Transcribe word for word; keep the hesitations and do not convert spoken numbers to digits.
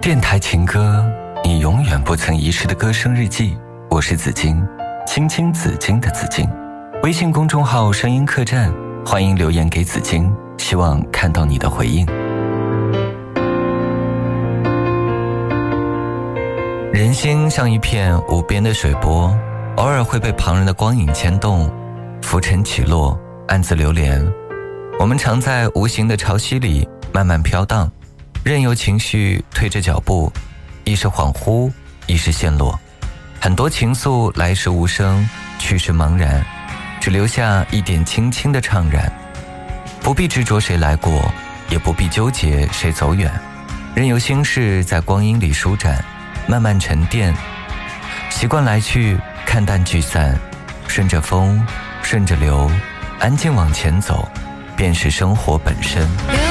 电台情歌，你永远不曾遗失的歌声日记。我是紫金，青青紫金的紫金。微信公众号声音客栈，欢迎留言给紫金，希望看到你的回应。人心像一片无边的水波，偶尔会被旁人的光影牵动，浮沉起落，暗自流连。我们常在无形的潮汐里慢慢飘荡，任由情绪推着脚步，一时恍惚，一时陷落。很多情愫来时无声，去时茫然，只留下一点轻轻的怅然。不必执着谁来过，也不必纠结谁走远，任由心事在光阴里舒展，慢慢沉淀。习惯来去，看淡聚散，顺着风，顺着流，安静往前走，便是生活本身。